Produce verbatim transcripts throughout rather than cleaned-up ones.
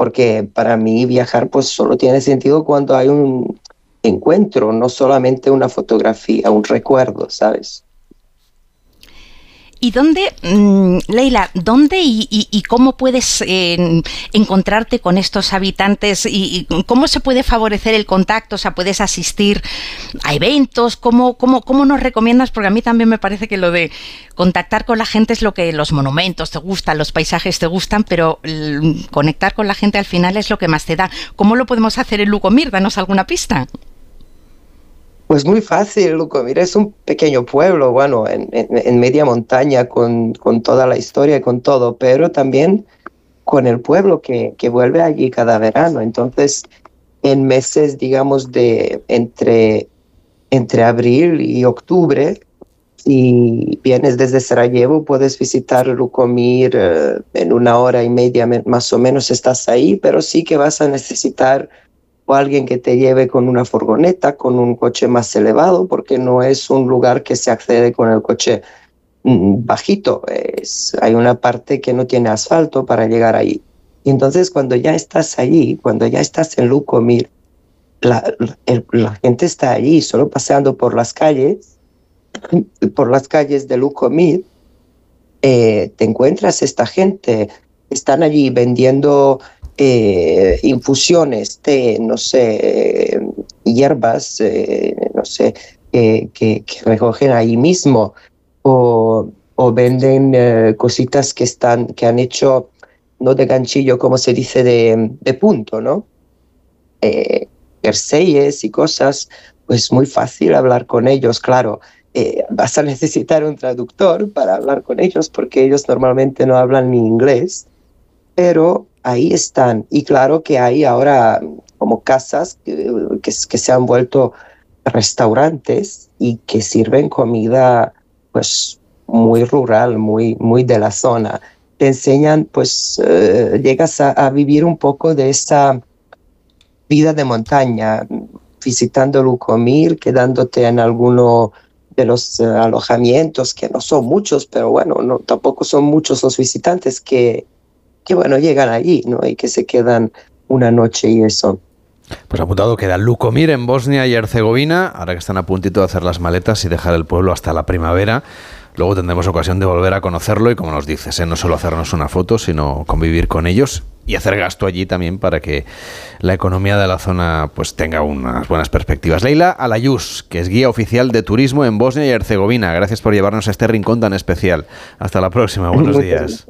porque para mí viajar pues solo tiene sentido cuando hay un encuentro, no solamente una fotografía, un recuerdo, ¿sabes? ¿Y dónde, mmm, Leila, dónde y, y, y cómo puedes eh, encontrarte con estos habitantes y, y cómo se puede favorecer el contacto? O sea, ¿puedes asistir a eventos? ¿Cómo, cómo, cómo nos recomiendas? Porque a mí también me parece que lo de contactar con la gente es lo que los monumentos te gustan, los paisajes te gustan, pero el, conectar con la gente al final es lo que más te da. ¿Cómo lo podemos hacer en Lukomir? Danos alguna pista. Pues muy fácil, Lukomir es un pequeño pueblo, bueno, en, en, en media montaña con, con toda la historia y con todo, pero también con el pueblo que, que vuelve allí cada verano. Entonces, en meses, digamos, de entre, entre abril y octubre, si vienes desde Sarajevo, puedes visitar Lukomir eh, en una hora y media más o menos estás ahí, pero sí que vas a necesitar o alguien que te lleve con una furgoneta, con un coche más elevado, porque no es un lugar que se accede con el coche mm, bajito. Es, hay una parte que no tiene asfalto para llegar ahí. Y entonces cuando ya estás allí, cuando ya estás en Lukomir, la, el, la gente está allí solo paseando por las calles, por las calles de Lukomir, eh, te encuentras esta gente, están allí vendiendo Eh, infusiones, té, no sé, eh, hierbas, eh, no sé, eh, que, que recogen ahí mismo, o, o venden eh, cositas que están, que han hecho, no de ganchillo, como se dice, de, de punto, ¿no? Eh, jerseyes y cosas, pues muy fácil hablar con ellos, claro. Eh, vas a necesitar un traductor para hablar con ellos, porque ellos normalmente no hablan ni inglés, pero ahí están. Y claro que hay ahora como casas que, que, que se han vuelto restaurantes y que sirven comida pues muy rural, muy, muy de la zona. Te enseñan, pues uh, llegas a, a vivir un poco de esta vida de montaña, visitando Lukomir, quedándote en alguno de los uh, alojamientos, que no son muchos, pero bueno, no, tampoco son muchos los visitantes que que bueno, llegan allí, ¿no? Y que se quedan una noche y eso. Pues apuntado queda Lukomir en Bosnia y Herzegovina, ahora que están a puntito de hacer las maletas y dejar el pueblo hasta la primavera. Luego tendremos ocasión de volver a conocerlo y, como nos dices, ¿eh? No solo hacernos una foto, sino convivir con ellos y hacer gasto allí también para que la economía de la zona pues tenga unas buenas perspectivas. Leila Alayuz, que es guía oficial de turismo en Bosnia y Herzegovina. Gracias por llevarnos a este rincón tan especial. Hasta la próxima. Buenos días.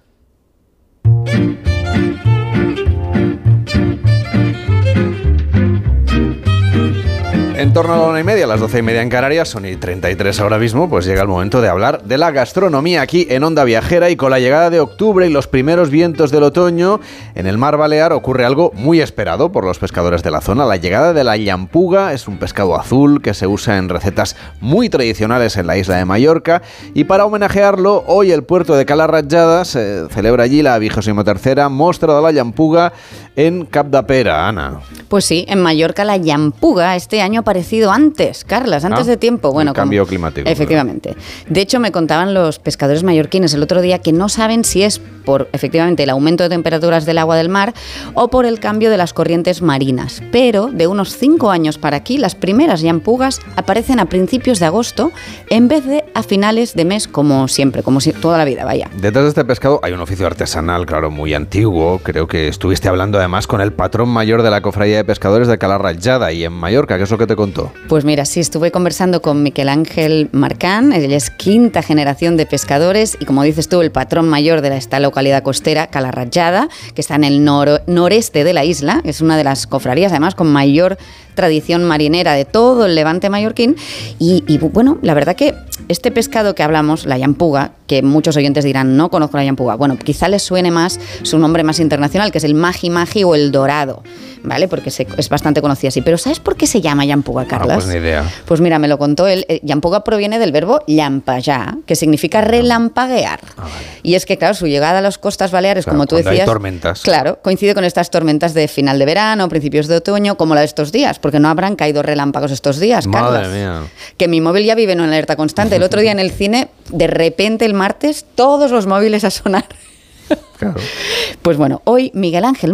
En torno a la una y media, a las doce y media en Canarias, son y treinta y tres ahora mismo, pues llega el momento de hablar de la gastronomía aquí en Onda Viajera. Y con la llegada de octubre y los primeros vientos del otoño, en el mar Balear ocurre algo muy esperado por los pescadores de la zona. La llegada de la llampuga es un pescado azul que se usa en recetas muy tradicionales en la isla de Mallorca. Y para homenajearlo, hoy el puerto de Cala Ratjada se celebra allí la vigésima tercera Mostra de la Llampuga en Capdepera. Ana. Pues sí, en Mallorca la llampuga este año ha aparecido antes, Carlas, antes ¿Ah? de tiempo. Bueno, el cambio como, climático. Efectivamente. Claro. De hecho, me contaban los pescadores mallorquines el otro día que no saben si es por, efectivamente, el aumento de temperaturas del agua del mar o por el cambio de las corrientes marinas. Pero de unos cinco años para aquí, las primeras llampugas aparecen a principios de agosto en vez de a finales de mes, como siempre, como si, toda la vida, vaya. Detrás de este pescado hay un oficio artesanal, claro, muy antiguo. Creo que estuviste hablando además con el patrón mayor de la Cofradía de Pescadores de Cala Ratjada y en Mallorca. ¿Qué es lo que te contó? Pues mira, sí, estuve conversando con Miquel Ángel Marcán. Él es quinta generación de pescadores y, como dices tú, el patrón mayor de esta localidad costera, Cala Ratjada, que está en el nor- noreste de la isla. Es una de las cofradías, además, con mayor tradición marinera de todo el levante mallorquín. Y, y bueno, la verdad que este pescado que hablamos, la llampuga, que muchos oyentes dirán, no conozco la llampuga. Bueno, quizá les suene más su nombre más internacional, que es el magi magi o el dorado, ¿vale? Porque se, es bastante conocido así. Pero ¿sabes por qué se llama llampuga, Carlas? No, pues ni idea. Pues mira, me lo contó él. Llampuga proviene del verbo llampallar, que significa relampaguear. Ah, vale. Y es que, claro, su llegada a las costas baleares, claro, como tú decías, hay tormentas. Claro, coincide con estas tormentas de final de verano, principios de otoño, como la de estos días, porque no habrán caído relámpagos estos días, Carlas. Madre mía. Que mi móvil ya vive en una alerta constante. El otro día en el cine, de repente el martes, todos los móviles a sonar. Claro. Pues bueno, hoy Miguel Ángel